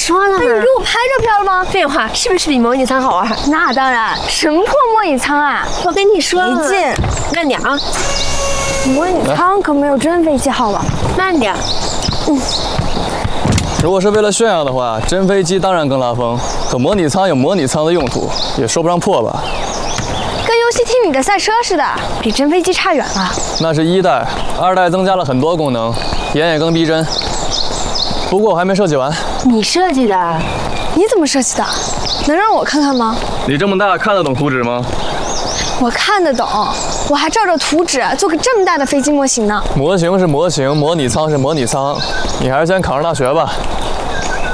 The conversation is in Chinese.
说了吗？ 你给我拍照片了吗？ 废话，是不是比模拟舱好玩？ 那当然，什么破模拟舱啊！ 我跟你说了， 没劲。 慢点啊！ 模拟舱可没有真飞机好玩。 慢点。 如果是为了炫耀的话，真飞机当然更拉风。可模拟舱有模拟舱的用途，也说不上破吧。 跟游戏厅里的赛车似的，比真飞机差远了。 那是1代，2代增加了很多功能，眼也更逼真。不过我还没设计完。 你设计的？ 你怎么设计的？能让我看看吗？ 你这么大看得懂图纸吗？ 我看得懂，我还照着图纸做个这么大的飞机模型呢。 模型是模型，模拟舱是模拟舱，你还是先考上大学吧。